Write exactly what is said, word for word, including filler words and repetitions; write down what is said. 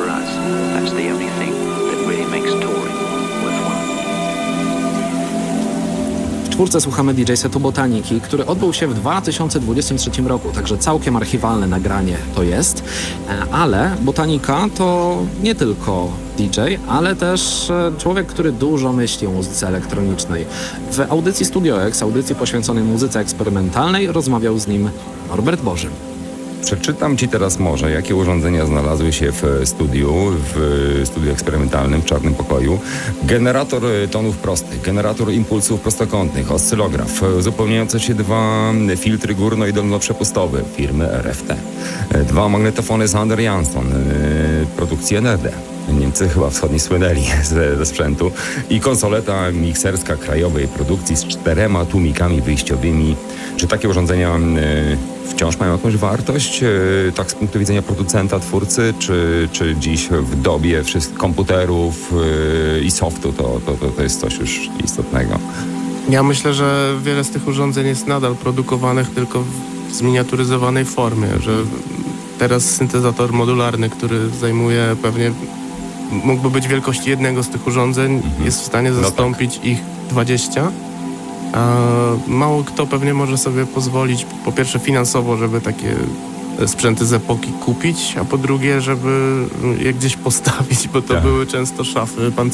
for us, that's the only thing that really makes touring worthwhile. W czwórce słuchamy D J setu Botaniki, który odbył się w dwa tysiące dwudziestym trzecim roku, także całkiem archiwalne nagranie to jest. Ale Botanika to nie tylko D J, ale też człowiek, który dużo myśli o muzyce elektronicznej. W audycji Studio X, audycji poświęconej muzyce eksperymentalnej, rozmawiał z nim Norbert Bożym. Przeczytam Ci teraz może, jakie urządzenia znalazły się w studiu, w studiu eksperymentalnym, w czarnym pokoju. Generator tonów prostych, generator impulsów prostokątnych, oscylograf, uzupełniające się dwa filtry górno- i dolnoprzepustowe firmy R F T, dwa magnetofony Sander Jansson, produkcji N R D. Niemcy chyba wschodni słynęli ze, ze sprzętu i konsoleta mikserska krajowej produkcji z czterema tłumikami wyjściowymi. Czy takie urządzenia y, wciąż mają jakąś wartość, y, tak z punktu widzenia producenta, twórcy, czy, czy dziś w dobie wszystkich komputerów y, i softu to, to, to, to jest coś już istotnego? Ja myślę, że wiele z tych urządzeń jest nadal produkowanych tylko w zminiaturyzowanej formie, że teraz syntezator modularny, który zajmuje pewnie mógłby być wielkości jednego z tych urządzeń, mhm. jest w stanie zastąpić no tak. ich dwadzieścia. A mało kto pewnie może sobie pozwolić, po pierwsze finansowo, żeby takie sprzęty z epoki kupić, a po drugie, żeby je gdzieś postawić, bo to tak. były często szafy pancerne.